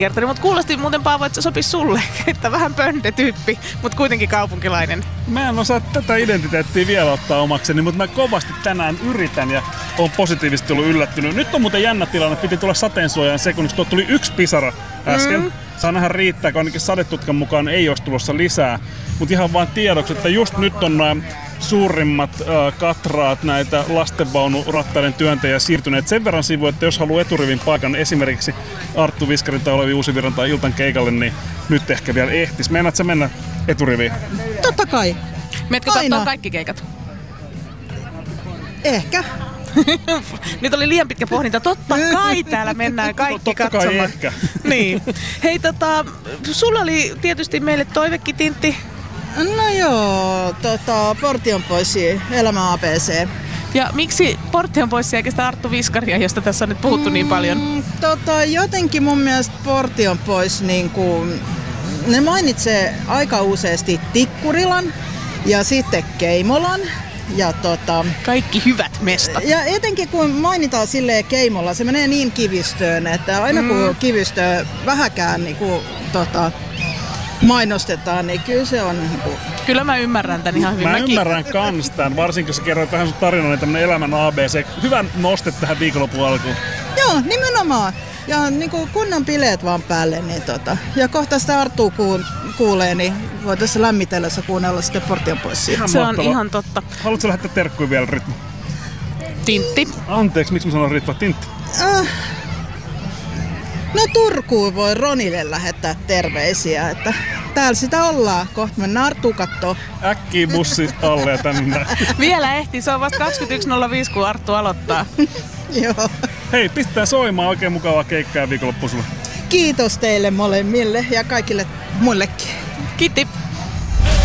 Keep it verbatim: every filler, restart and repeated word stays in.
kertani, mutta kuulosti muuten Paavo, että se sopisi sulle, että vähän pöndetyyppi, mutta kuitenkin kaupunkilainen. Mä en osaa tätä identiteettiä vielä ottaa omakseni, mutta mä kovasti tänään yritän ja on positiivisesti ollut yllättynyt. Nyt on muuten jännä tilanne, piti tulla sateensuojaan sekunniksi, tuo tuli yksi pisara äsken. Mm. Saa nähdä riittääkö, ainakin sadetutkan mukaan ei olisi tulossa lisää. Mutta ihan vaan tiedoksi, että just nyt on nämä suurimmat äh, katraat näitä lastenvaunurattaiden työntäjiä siirtyneet sen verran sivuun, että jos haluaa eturivin paikan esimerkiksi Arttu Viskarin tai Olevi Uusivirran tai Iltan keikalle, niin nyt ehkä vielä ehtis. Meinaat sä mennä eturiviin? Totta kai. Meetkö katsoa kaikki keikat? Ehkä. Nyt oli liian pitkä pohdinta. Totta kai täällä mennään kaikki Totta katsomaan. Kai ehkä. Niin. Hei, tota, sulla oli tietysti meille toivekin, Tintti. No joo, tota, Portion poissi, Elämä A B C. Ja miksi Portion poissi eikä sitä Arttu Viskaria, josta tässä on nyt puhuttu mm, niin paljon? Tota, jotenkin mun mielestä Portion pois, niin kuin, ne mainitsee aika useasti Tikkurilan ja sitten Keimolan. Ja tota, kaikki hyvät mestat. Ja etenkin kun mainitaan silleen Keimolla, se menee niin kivistöön, että aina kun mm. kivistö vähäkään niin kuin, tota, mainostetaan, niin kyllä se on... Niin kuin... Kyllä mä ymmärrän tän ihan hyvin. Mä Mäkin... ymmärrän kans tän, varsinkin kun sä kerroit vähän sun tarinan, niin tämmönen elämän A B C. Hyvä noste tähän viikonlopun alkuun. Joo, nimenomaan. Ja niin kuin kunnan bileet vaan päälle. Niin tota. Ja kohta sitä Arttua kuulee, niin voitaisiin lämmitellessä kuunnella sitten Portion poissi. Se on ihan totta. Haluatko lähettää terkkuja vielä, Ritva? Tintti. Anteeksi, miksi mä sanon Ritva? Tintti. Äh. No Turkuun voi Ronille lähettää terveisiä, että täällä sitä ollaan. Kohta mennään Arttua kattoo. Äkkiä bussi alle ja tänne. Vielä ehti, se on vasta kaksikymmentäyksi nolla viisi, kun Arttu aloittaa. Joo. Hei, pistetään soimaan, oikein mukavaa keikkaa viikonloppu sulle. Kiitos teille molemmille ja kaikille muillekin. Kiitti.